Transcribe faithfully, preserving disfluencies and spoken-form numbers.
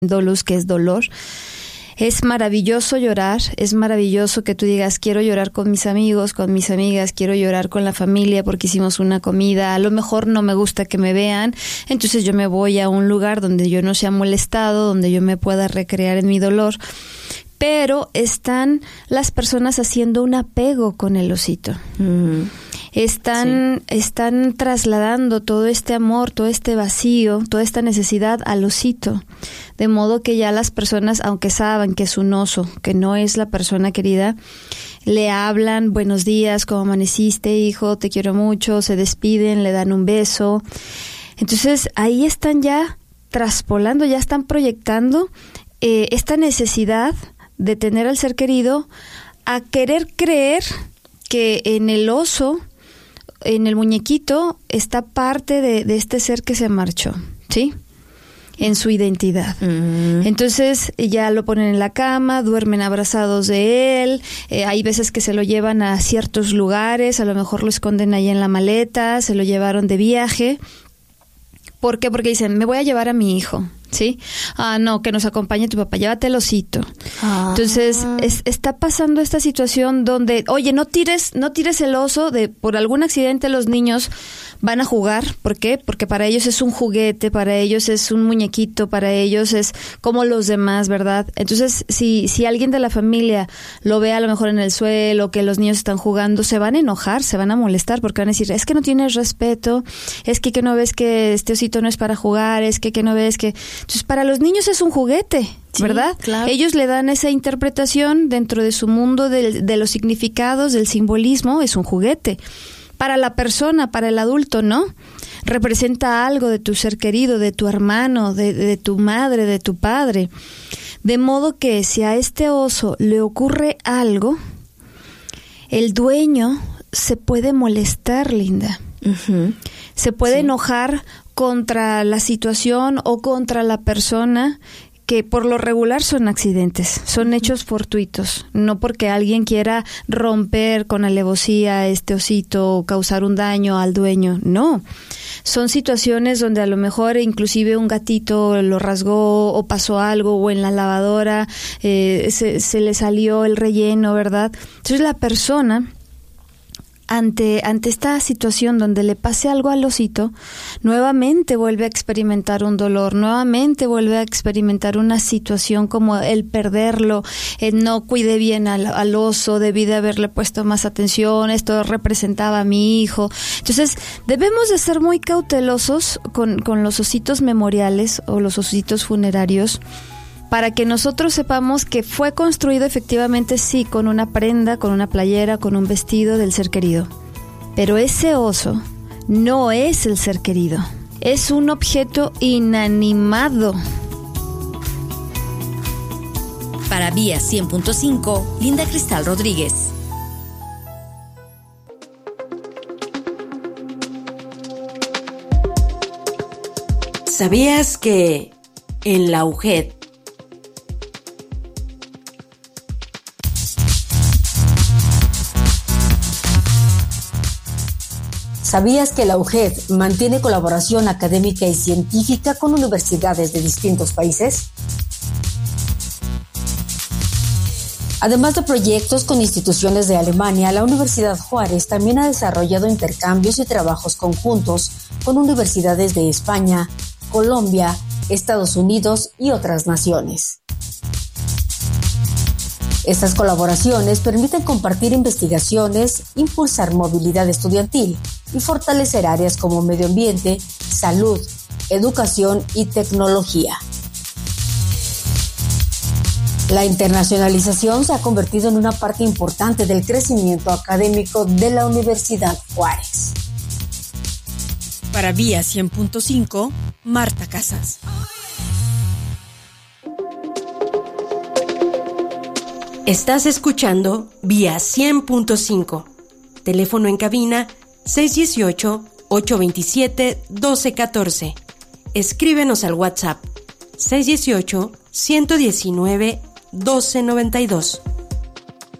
dolus, que es dolor. Es maravilloso llorar, es maravilloso que tú digas, quiero llorar con mis amigos, con mis amigas, quiero llorar con la familia porque hicimos una comida, a lo mejor no me gusta que me vean, entonces yo me voy a un lugar donde yo no sea molestado, donde yo me pueda recrear en mi dolor. Pero están las personas haciendo un apego con el osito. Mm. Están, sí. están trasladando todo este amor, todo este vacío, toda esta necesidad al osito. De modo que ya las personas, aunque saben que es un oso, que no es la persona querida, le hablan, buenos días, ¿cómo amaneciste, hijo? Te quiero mucho, se despiden, le dan un beso. Entonces ahí están ya traspolando, ya están proyectando eh, esta necesidad de tener al ser querido, a querer creer que en el oso, en el muñequito, está parte de, de este ser que se marchó, ¿sí? En su identidad. Uh-huh. Entonces ya lo ponen en la cama, duermen abrazados de él, eh, hay veces que se lo llevan a ciertos lugares, a lo mejor lo esconden ahí en la maleta, se lo llevaron de viaje. ¿Por qué? Porque dicen, me voy a llevar a mi hijo, ¿sí? Ah, no, que nos acompañe tu papá, llévate el osito. Ah. Entonces, es, está pasando esta situación donde, oye, no tires, no tires el oso, de por algún accidente los niños van a jugar. ¿Por qué? Porque para ellos es un juguete, para ellos es un muñequito, para ellos es como los demás, ¿verdad? Entonces, si, si alguien de la familia lo ve a lo mejor en el suelo, que los niños están jugando, se van a enojar, se van a molestar, porque van a decir, es que no tienes respeto, es que, que no ves que este osito no es para jugar, es que, que no ves que... Entonces, para los niños es un juguete, ¿verdad? Sí, claro. Ellos le dan esa interpretación dentro de su mundo de, de los significados, del simbolismo, es un juguete. Para la persona, para el adulto, ¿no? Representa algo de tu ser querido, de tu hermano, de, de tu madre, de tu padre. De modo que si a este oso le ocurre algo, el dueño se puede molestar, Linda. Uh-huh. Se puede sí. enojar contra la situación o contra la persona, que por lo regular son accidentes, son hechos fortuitos, no porque alguien quiera romper con alevosía a este osito o causar un daño al dueño, no. Son situaciones donde a lo mejor inclusive un gatito lo rasgó o pasó algo, o en la lavadora eh, se, se le salió el relleno, ¿verdad? Entonces la persona... Ante, ante esta situación donde le pase algo al osito, nuevamente vuelve a experimentar un dolor, nuevamente vuelve a experimentar una situación como el perderlo, el no cuidé bien al, al oso, debí de haberle puesto más atención, esto representaba a mi hijo. Entonces, debemos de ser muy cautelosos con, con los ositos memoriales o los ositos funerarios, para que nosotros sepamos que fue construido efectivamente, sí, con una prenda, con una playera, con un vestido del ser querido. Pero ese oso no es el ser querido, es un objeto inanimado. Para Vía cien punto cinco, Linda Cristal Rodríguez. ¿Sabías que en la U G E D ¿Sabías que la U G E D mantiene colaboración académica y científica con universidades de distintos países? Además de proyectos con instituciones de Alemania, la Universidad Juárez también ha desarrollado intercambios y trabajos conjuntos con universidades de España, Colombia, Estados Unidos y otras naciones. Estas colaboraciones permiten compartir investigaciones, impulsar movilidad estudiantil y fortalecer áreas como medio ambiente, salud, educación y tecnología. La internacionalización se ha convertido en una parte importante del crecimiento académico de la Universidad Juárez. Para Vía cien punto cinco, Marta Casas. Estás escuchando Vía cien punto cinco. Teléfono en cabina seis uno ocho, ocho dos siete, uno dos uno cuatro. Escríbenos al WhatsApp seis uno ocho, uno uno nueve, uno dos nueve dos.